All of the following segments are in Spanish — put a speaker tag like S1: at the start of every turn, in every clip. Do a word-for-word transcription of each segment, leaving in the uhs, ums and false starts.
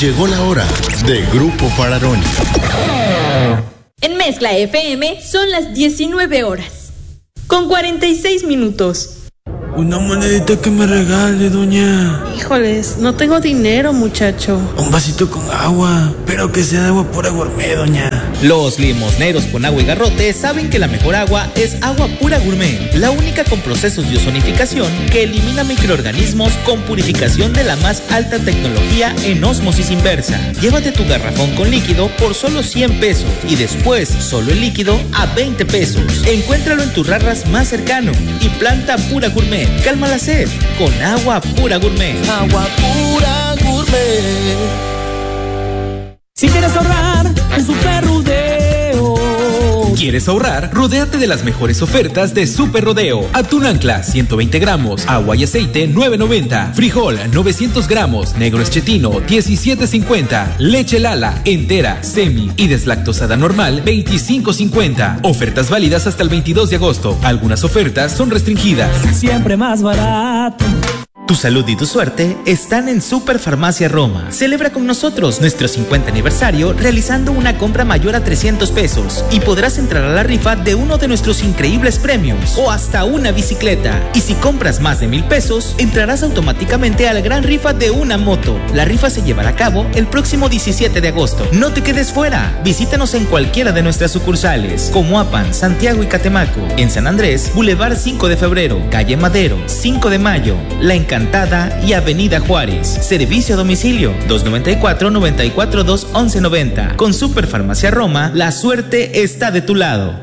S1: Llegó la hora de Grupo Fararoni.
S2: En Mezcla F M son las diecinueve horas, con cuarenta y seis minutos.
S3: Una monedita que me regale, doña.
S4: Híjoles, no tengo dinero, muchacho.
S3: Un vasito con agua, pero que sea de agua pura gourmet, doña.
S5: Los limosneros con agua y garrote saben que la mejor agua es agua pura gourmet, la única con procesos de ozonificación que elimina microorganismos con purificación de la más alta tecnología en ósmosis inversa. Llévate tu garrafón con líquido por solo cien pesos y después solo el líquido a veinte pesos. Encuéntralo en tus rarras más cercano y planta pura gourmet. Calma la sed con agua pura gourmet.
S6: Agua pura gourmet.
S7: Si quieres ahorrar en Super Rodeo.
S8: ¿Quieres ahorrar? Rodéate de las mejores ofertas de Super Rodeo. Atún ancla ciento veinte gramos, agua y aceite nueve noventa. Frijol novecientos gramos, negro eschetino diecisiete cincuenta. Leche Lala entera, semi y deslactosada normal veinticinco cincuenta. Ofertas válidas hasta el veintidós de agosto. Algunas ofertas son restringidas.
S7: Siempre más barato.
S5: Tu salud y tu suerte están en Superfarmacia Roma. Celebra con nosotros nuestro cincuenta aniversario realizando una compra mayor a trescientos pesos y podrás entrar a la rifa de uno de nuestros increíbles premios o hasta una bicicleta. Y si compras más de mil pesos, entrarás automáticamente a la gran rifa de una moto. La rifa se llevará a cabo el próximo diecisiete de agosto. No te quedes fuera. Visítanos en cualquiera de nuestras sucursales, como Apan, Santiago y Catemaco. En San Andrés, Boulevard cinco de febrero, Calle Madero, cinco de mayo, La Encantada y Avenida Juárez. Servicio a domicilio dos noventa y cuatro, noventa y cuatro, dos, once noventa. Con Superfarmacia Roma, la suerte está de tu lado.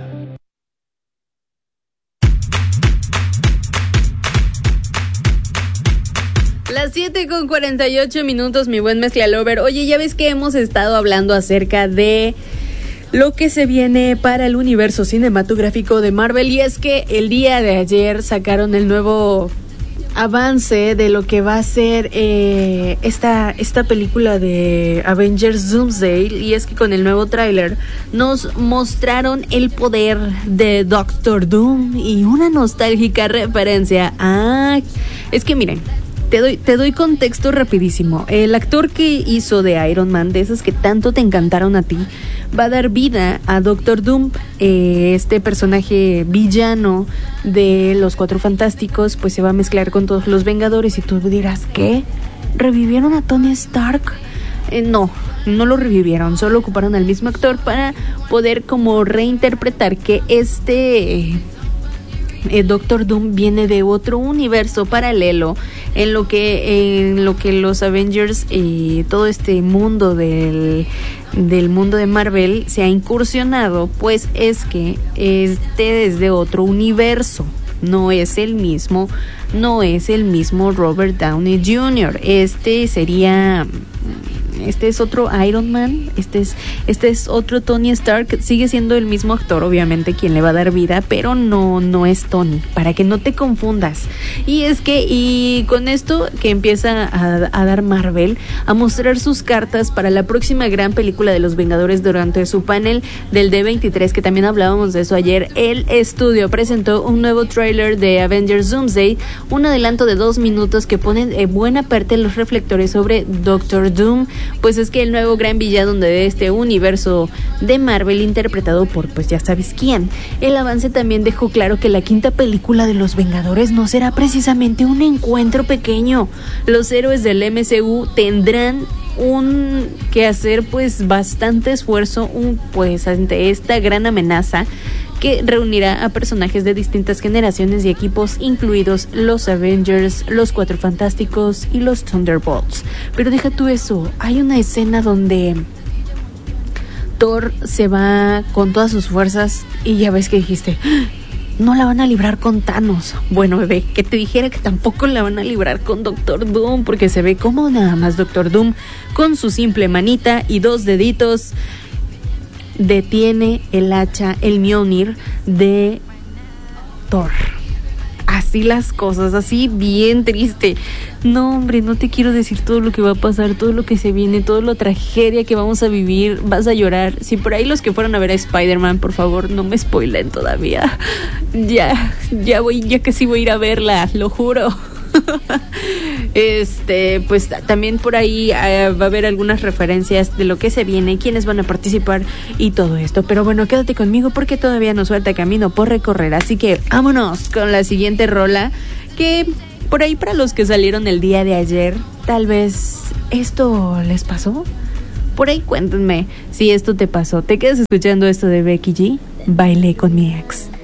S9: Las siete con cuarenta y ocho minutos, mi buen Mezcla Lover. Oye, ya ves que hemos estado hablando acerca de lo que se viene para el universo cinematográfico de Marvel, y es que el día de ayer sacaron el nuevo avance de lo que va a ser eh, esta, esta película de Avengers Doomsday, y es que con el nuevo tráiler nos mostraron el poder de Doctor Doom y una nostálgica referencia a... Es que miren, te doy, te doy contexto rapidísimo. El actor que hizo de Iron Man, de esas que tanto te encantaron a ti, va a dar vida a Doctor Doom, eh, este personaje villano de los Cuatro Fantásticos, pues se va a mezclar con todos los Vengadores. Y tú dirás, ¿qué? ¿Revivieron a Tony Stark? Eh, no, no lo revivieron, solo ocuparon al mismo actor para poder como reinterpretar que este... Eh, Doctor Doom viene de otro universo paralelo en lo que en lo que los Avengers y eh, todo este mundo del del mundo de Marvel se ha incursionado, pues es que este es de otro universo, no es el mismo, no es el mismo Robert Downey junior Este sería Este es otro Iron Man, este es, este es otro Tony Stark. Sigue siendo el mismo actor, obviamente, quien le va a dar vida, pero no, no es Tony, para que no te confundas. Y es que, y con esto que empieza a, a dar Marvel, a mostrar sus cartas para la próxima gran película de los Vengadores durante su panel del D veintitrés, que también hablábamos de eso ayer, el estudio presentó un nuevo tráiler de Avengers Doomsday, un adelanto de dos minutos que pone en buena parte los reflectores sobre Doctor Doom, pues es que el nuevo gran villano de este universo de Marvel, interpretado por pues ya sabes quién. El avance también dejó claro que la quinta película de los Vengadores no será precisamente un encuentro pequeño. Los héroes del M C U tendrán un que hacer pues bastante esfuerzo un, pues ante esta gran amenaza que reunirá a personajes de distintas generaciones y equipos, incluidos los Avengers, los Cuatro Fantásticos y los Thunderbolts. Pero deja tú eso, hay una escena donde Thor se va con todas sus fuerzas y ya ves que dijiste, no la van a librar con Thanos. Bueno, bebé, que te dijera que tampoco la van a librar con Doctor Doom, porque se ve como nada más Doctor Doom con su simple manita y dos deditos detiene el hacha, el Mjolnir de Thor. Así las cosas, así bien triste. No, hombre, no te quiero decir todo lo que va a pasar, todo lo que se viene, toda la tragedia que vamos a vivir. Vas a llorar. Si por ahí los que fueron a ver a Spider-Man, por favor, no me spoilen todavía. Ya, ya voy, ya casi voy a ir a verla, lo juro. este, pues también por ahí eh, va a haber algunas referencias de lo que se viene, quiénes van a participar y todo esto. Pero bueno, quédate conmigo porque todavía nos falta camino por recorrer. Así que vámonos con la siguiente rola, que por ahí para los que salieron el día de ayer, tal vez esto les pasó. Por ahí cuéntenme si esto te pasó. ¿Te quedas escuchando esto de Becky G? Bailé con mi ex.